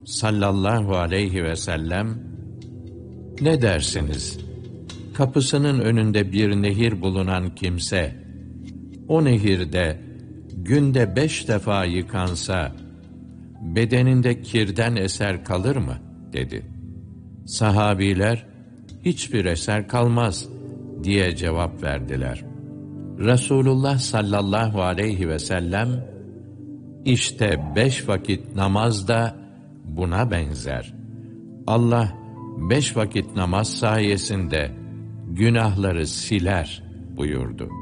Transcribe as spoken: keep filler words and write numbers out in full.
sallallahu aleyhi ve sellem, "Ne dersiniz? Kapısının önünde bir nehir bulunan kimse, o nehirde günde beş defa yıkansa, bedeninde kirden eser kalır mı?" dedi. Sahabiler, "Hiçbir eser kalmaz" diye cevap verdiler. Resulullah sallallahu aleyhi ve sellem, "İşte beş vakit namaz da buna benzer. Allah beş vakit namaz sayesinde günahları siler" buyurdu.